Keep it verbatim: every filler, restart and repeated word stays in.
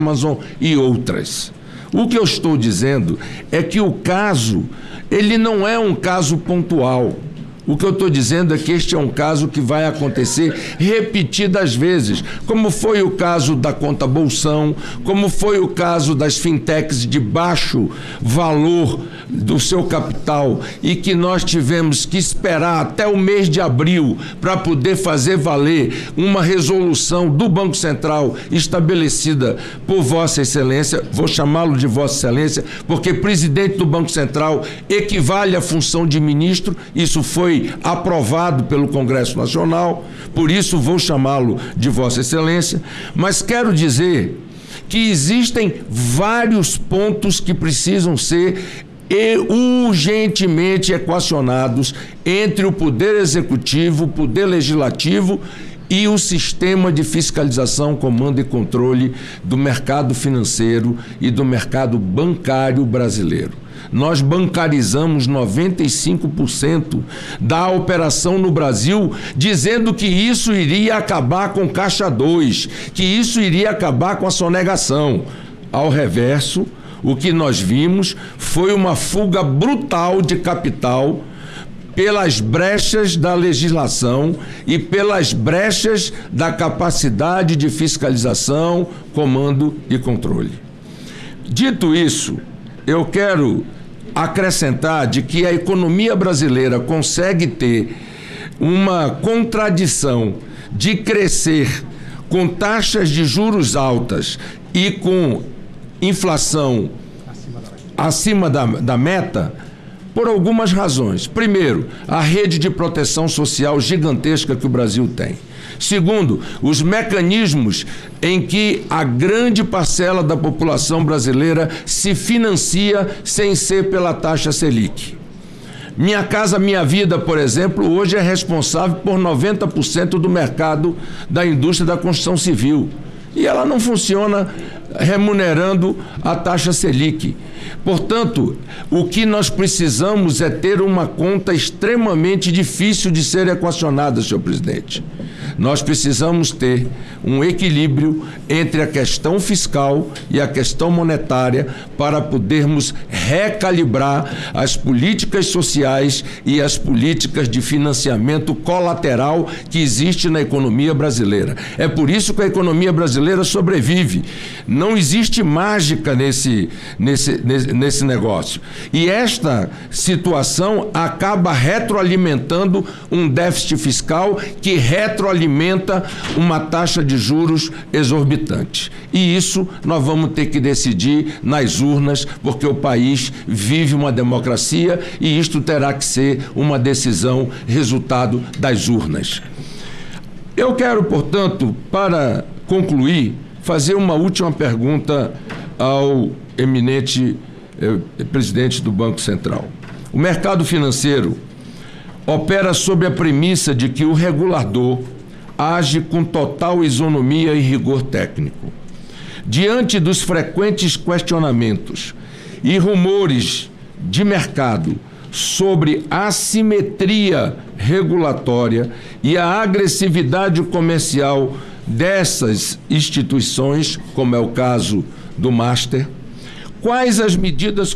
Amazon e outras. O que eu estou dizendo é que o caso, ele não é um caso pontual. O que eu estou dizendo é que este é um caso que vai acontecer repetidas vezes, como foi o caso da conta bolsão, como foi o caso das fintechs de baixo valor do seu capital e que nós tivemos que esperar até o mês de abril para poder fazer valer uma resolução do Banco Central estabelecida por Vossa Excelência, vou chamá-lo de Vossa Excelência, porque presidente do Banco Central equivale à função de ministro, isso foi aprovado pelo Congresso Nacional, por isso vou chamá-lo de Vossa Excelência, mas quero dizer que existem vários pontos que precisam ser urgentemente equacionados entre o Poder Executivo, o Poder Legislativo e o sistema de fiscalização, comando e controle do mercado financeiro e do mercado bancário brasileiro. Nós bancarizamos noventa e cinco por cento da operação no Brasil, dizendo que isso iria acabar com Caixa dois, que isso iria acabar com a sonegação. Ao reverso, o que nós vimos foi uma fuga brutal de capital pelas brechas da legislação e pelas brechas da capacidade de fiscalização, comando e controle. Dito isso, eu quero acrescentar de que a economia brasileira consegue ter uma contradição de crescer com taxas de juros altas e com inflação acima da, da meta por algumas razões. Primeiro, a rede de proteção social gigantesca que o Brasil tem. Segundo, os mecanismos em que a grande parcela da população brasileira se financia sem ser pela taxa Selic. Minha Casa Minha Vida, por exemplo, hoje é responsável por noventa por cento do mercado da indústria da construção civil. E ela não funciona remunerando a taxa Selic. Portanto, o que nós precisamos é ter uma conta extremamente difícil de ser equacionada, senhor presidente. Nós precisamos ter um equilíbrio entre a questão fiscal e a questão monetária para podermos recalibrar as políticas sociais e as políticas de financiamento colateral que existe na economia brasileira. É por isso que a economia brasileira sobrevive. Não existe mágica nesse, nesse, nesse, nesse negócio. E esta situação acaba retroalimentando um déficit fiscal que retroalimenta uma taxa de juros exorbitante. E isso nós vamos ter que decidir nas urnas, porque o país vive uma democracia e isto terá que ser uma decisão resultado das urnas. Eu quero, portanto, para concluir, fazer uma última pergunta ao eminente eh, presidente do Banco Central. O mercado financeiro opera sob a premissa de que o regulador age com total isonomia e rigor técnico. Diante dos frequentes questionamentos e rumores de mercado sobre a assimetria regulatória e a agressividade comercial dessas instituições, como é o caso do Master, quais as medidas